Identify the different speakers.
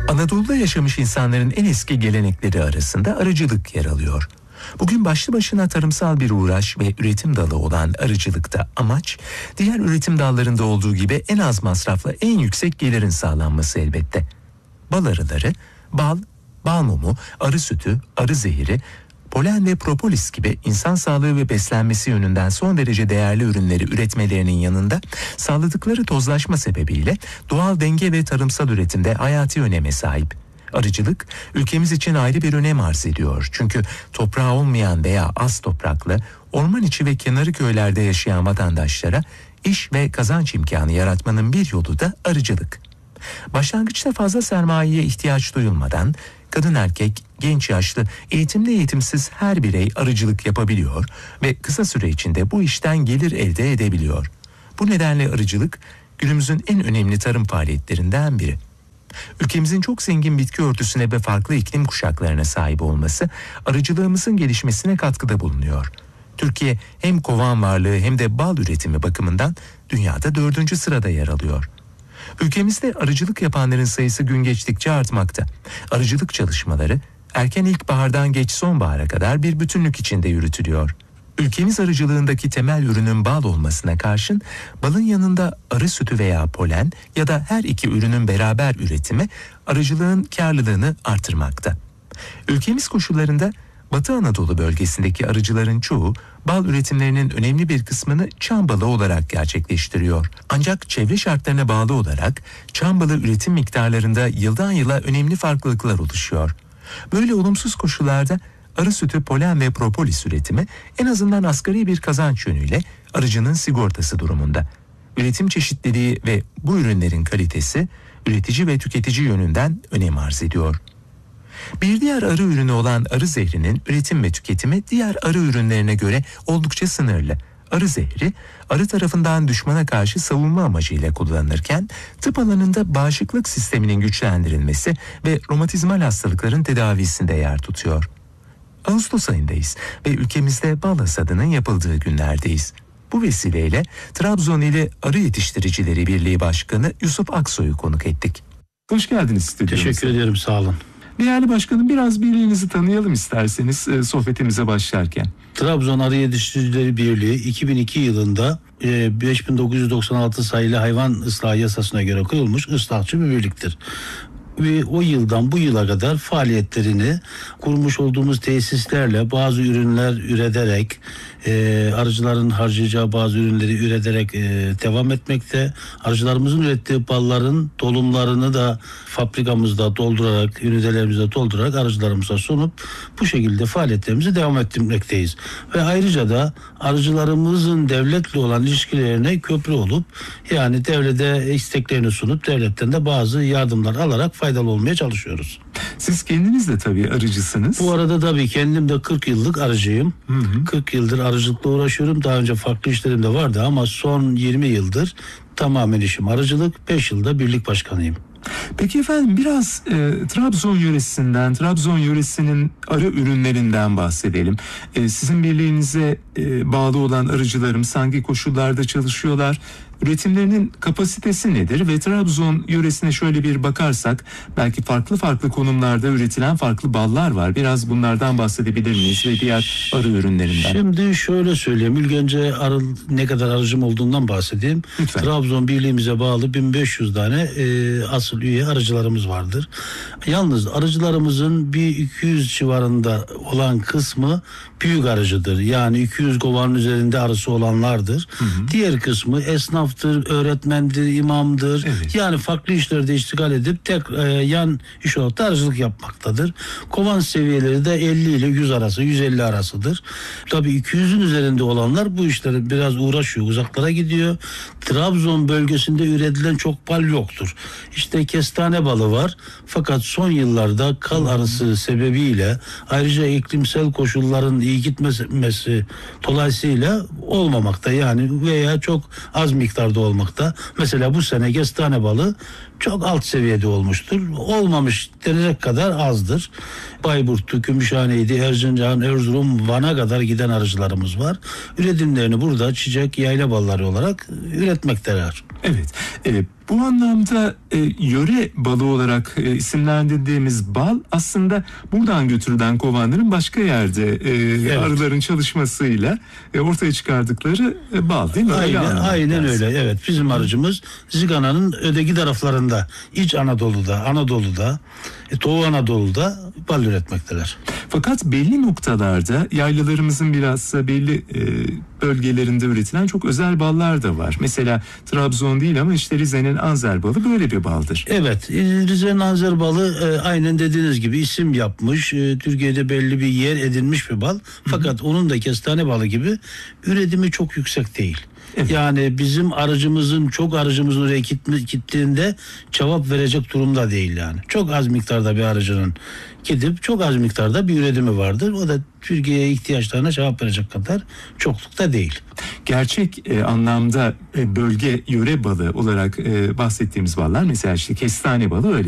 Speaker 1: Anadolu'da yaşamış insanların en eski gelenekleri arasında arıcılık yer alıyor. Bugün başlı başına tarımsal bir uğraş ve üretim dalı olan arıcılıkta amaç, diğer üretim dallarında olduğu gibi en az masrafla en yüksek gelirin sağlanması elbette. Bal arıları, bal mumu, arı sütü, arı zehri, polen ve propolis gibi insan sağlığı ve beslenmesi yönünden son derece değerli ürünleri üretmelerinin yanında sağladıkları tozlaşma sebebiyle doğal denge ve tarımsal üretimde hayati öneme sahip. Arıcılık ülkemiz için ayrı bir önem arz ediyor. Çünkü toprağı olmayan veya az topraklı, orman içi ve kenarı köylerde yaşayan vatandaşlara iş ve kazanç imkanı yaratmanın bir yolu da arıcılık. Başlangıçta fazla sermayeye ihtiyaç duyulmadan kadın erkek, genç yaşlı, eğitimli eğitimsiz her birey arıcılık yapabiliyor ve kısa süre içinde bu işten gelir elde edebiliyor. Bu nedenle arıcılık günümüzün en önemli tarım faaliyetlerinden biri. Ülkemizin çok zengin bitki örtüsüne ve farklı iklim kuşaklarına sahip olması arıcılığımızın gelişmesine katkıda bulunuyor. Türkiye hem kovan varlığı hem de bal üretimi bakımından dünyada 4. sırada yer alıyor. Ülkemizde arıcılık yapanların sayısı gün geçtikçe artmakta. Arıcılık çalışmaları erken ilkbahardan geç sonbahara kadar bir bütünlük içinde yürütülüyor. Ülkemiz arıcılığındaki temel ürünün bal olmasına karşın balın yanında arı sütü veya polen ya da her iki ürünün beraber üretimi arıcılığın karlılığını artırmakta. Ülkemiz koşullarında Batı Anadolu bölgesindeki arıcıların çoğu bal üretimlerinin önemli bir kısmını çam balı olarak gerçekleştiriyor. Ancak çevre şartlarına bağlı olarak çam balı üretim miktarlarında yıldan yıla önemli farklılıklar oluşuyor. Böyle olumsuz koşullarda arı sütü, polen ve propolis üretimi en azından asgari bir kazanç yönüyle arıcının sigortası durumunda. Üretim çeşitliliği ve bu ürünlerin kalitesi üretici ve tüketici yönünden önem arz ediyor. Bir diğer arı ürünü olan arı zehrinin üretim ve tüketimi diğer arı ürünlerine göre oldukça sınırlı. Arı zehri, arı tarafından düşmana karşı savunma amacıyla kullanılırken tıp alanında bağışıklık sisteminin güçlendirilmesi ve romatizmal hastalıkların tedavisinde yer tutuyor. Ağustos ayındayız ve ülkemizde bal hasadının yapıldığı günlerdeyiz. Bu vesileyle Trabzon ili Arı Yetiştiricileri Birliği Başkanı Yusuf Aksoy'u konuk ettik. Hoş geldiniz stüdyomuza.
Speaker 2: Teşekkür ederim, sağ olun.
Speaker 1: Değerli başkanım, biraz birliğinizi tanıyalım isterseniz sohbetimize başlarken.
Speaker 2: Trabzon Arı Yetiştiricileri Birliği 2002 yılında 5996 sayılı hayvan ıslahı yasasına göre kurulmuş ıslahçı bir birliktir. Ve o yıldan bu yıla kadar faaliyetlerini kurmuş olduğumuz tesislerle bazı ürünler üreterek, arıcıların harcayacağı bazı ürünleri üreterek devam etmekte. Arıcılarımızın ürettiği balların dolumlarını da fabrikamızda doldurarak, ünitelerimizde doldurarak arıcılarımıza sunup bu şekilde faaliyetlerimizi devam ettirmekteyiz. Ve ayrıca da arıcılarımızın devletle olan ilişkilerine köprü olup, yani devlete isteklerini sunup devletten de bazı yardımlar alarak faydalı olmaya çalışıyoruz.
Speaker 1: Siz kendiniz de tabii arıcısınız.
Speaker 2: Bu arada tabii kendim de 40 yıllık arıcıyım. 40 yıldır arıcılıkla uğraşıyorum. Daha önce farklı işlerim de vardı ama son 20 yıldır tamamen işim arıcılık. 5 yılda birlik başkanıyım.
Speaker 1: Peki efendim, biraz Trabzon yöresinden, Trabzon yöresinin arı ürünlerinden bahsedelim. Sizin birliğinize bağlı olan arıcılarım hangi koşullarda çalışıyorlar? Üretimlerinin kapasitesi nedir? Ve Trabzon yöresine şöyle bir bakarsak belki farklı konumlarda üretilen farklı ballar var. Biraz bunlardan bahsedebilir miyiz ve diğer arı ürünlerinden?
Speaker 2: Şimdi şöyle söyleyeyim. İlk önce ne kadar arıcım olduğundan bahsedeyim.
Speaker 1: Lütfen.
Speaker 2: Trabzon birliğimize bağlı 1500 tane asıl üye arıcılarımız vardır. Yalnız arıcılarımızın bir 200 civarında olan kısmı büyük arıcıdır. Yani 200 kovanın üzerinde arısı olanlardır. Diğer kısmı esnaftır, öğretmendir, imamdır.
Speaker 1: Evet.
Speaker 2: Yani farklı işlerde iştigal edip tek yan iş olarak da arıcılık yapmaktadır. Kovan seviyeleri de 50 ile 100 arası, 150 arasıdır. Tabii 200'ün üzerinde olanlar bu işlere biraz uğraşıyor, uzaklara gidiyor. Trabzon bölgesinde üretilen çok bal yoktur. İşte kestane balı var. Fakat son yıllarda kal arısı sebebiyle, ayrıca iklimsel koşulların iyi gitmesi dolayısıyla olmamakta, yani veya çok az miktarda olmakta. Mesela bu sene kestane balı çok alt seviyede olmuştur. Olmamış denecek kadar azdır. Bayburt'tu, Gümüşhane'ydi, Erzincan, Erzurum, Van'a kadar giden arıcılarımız var. Üretimlerini burada çiçek, yayla balları olarak üretmekteler.
Speaker 1: Evet, bu anlamda yöre balı olarak isimlendirdiğimiz bal aslında buradan götürülen kovanların başka yerde
Speaker 2: Evet.
Speaker 1: arıların çalışmasıyla ortaya çıkardıkları bal değil mi?
Speaker 2: Aynen öyle. Evet, bizim arıcımız Zigana'nın öteki taraflarında, İç Anadolu'da, Doğu Anadolu'da bal üretmekteler.
Speaker 1: Fakat belli noktalarda yaylalarımızın bilhassa belli bölgelerinde üretilen çok özel ballar da var. Mesela Trabzon değil ama işte Rize'nin Anzer balı böyle bir baldır.
Speaker 2: Evet, Rize'nin Anzer balı aynen dediğiniz gibi isim yapmış. Türkiye'de belli bir yer edinmiş bir bal. Fakat onun da kestane balı gibi üretimi çok yüksek değil.
Speaker 1: Evet.
Speaker 2: Yani bizim çok arıcımızın oraya gittiğinde cevap verecek durumda değil yani. Çok az miktarda bir arıcının gidip çok az miktarda bir üretimi vardır. O da Türkiye'ye ihtiyaçlarına cevap verecek kadar çoklukta değil.
Speaker 1: Gerçek anlamda bölge yöre balı olarak bahsettiğimiz ballar mesela işte kestane balı öyle